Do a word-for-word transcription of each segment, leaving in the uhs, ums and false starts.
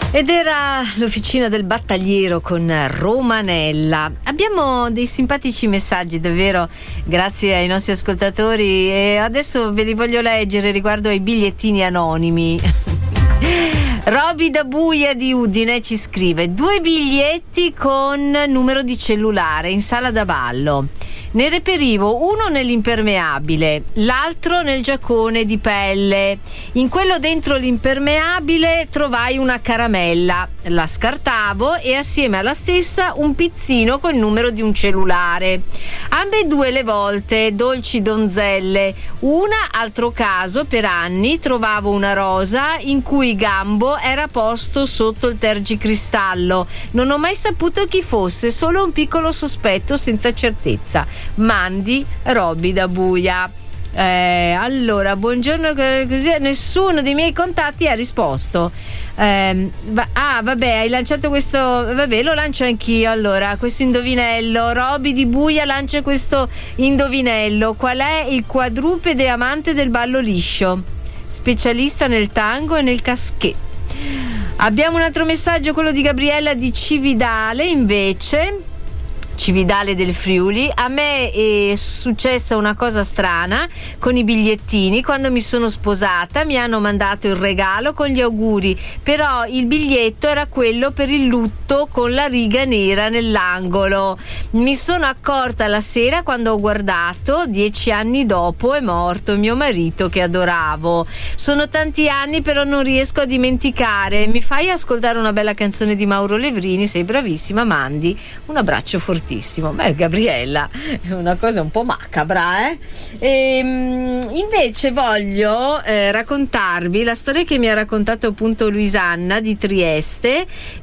Ed era l'Officina del Battagliero con Romanella. Abbiamo dei simpatici messaggi, davvero, grazie ai nostri ascoltatori, e adesso ve li voglio leggere riguardo ai bigliettini anonimi. Roby da Buia di Udine ci scrive: due biglietti con numero di cellulare in sala da ballo. Ne reperivo uno nell'impermeabile, l'altro nel giaccone di pelle. In quello dentro l'impermeabile trovai una caramella, la scartavo e assieme alla stessa un pizzino col numero di un cellulare. Ambedue le volte dolci donzelle. Una, altro caso, per anni trovavo una rosa in cui Gambo era posto sotto il tergicristallo. Non ho mai saputo chi fosse, solo un piccolo sospetto senza certezza. Mandi, Roby da Buia. Eh, allora, buongiorno, così nessuno dei miei contatti ha risposto. Eh, va, ah, vabbè, hai lanciato questo. Vabbè, lo lancio anch'io. Allora, questo indovinello. Roby di Buia lancia questo indovinello. Qual è il quadrupede amante del ballo liscio? Specialista nel tango e nel casquet. Abbiamo un altro messaggio, quello di Gabriella di Cividale, invece. Cividale del Friuli. A me è successa una cosa strana con i bigliettini. Quando mi sono sposata mi hanno mandato il regalo con gli auguri, però il biglietto era quello per il lutto con la riga nera nell'angolo. Mi sono accorta la sera quando ho guardato, dieci anni dopo è morto mio marito che adoravo. Sono tanti anni, però non riesco a dimenticare. Mi fai ascoltare una bella canzone di Mauro Levrini? Sei bravissima, mandi un abbraccio fortissimo. Beh, Gabriella, è una cosa un po' macabra, eh? E, invece voglio eh, raccontarvi la storia che mi ha raccontato appunto Luisanna di Trieste.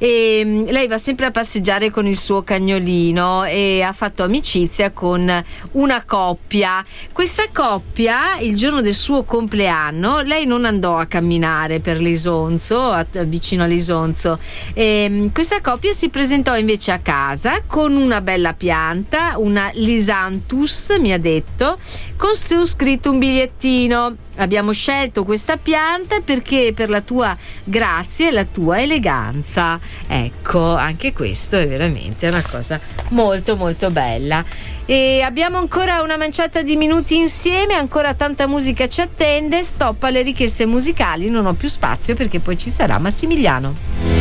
E, lei va sempre a passeggiare con il suo cagnolino e ha fatto amicizia con una coppia. Questa coppia, il giorno del suo compleanno, lei non andò a camminare per l'Isonzo, a, vicino all'Isonzo. E, questa coppia si presentò invece a casa con una bella la pianta, una Lysanthus, mi ha detto, con su scritto un bigliettino. Abbiamo scelto questa pianta perché per la tua grazia e la tua eleganza. Ecco, anche questo è veramente una cosa molto molto bella. E abbiamo ancora una manciata di minuti insieme, ancora tanta musica ci attende. Stop alle richieste musicali, non ho più spazio perché poi ci sarà Massimiliano.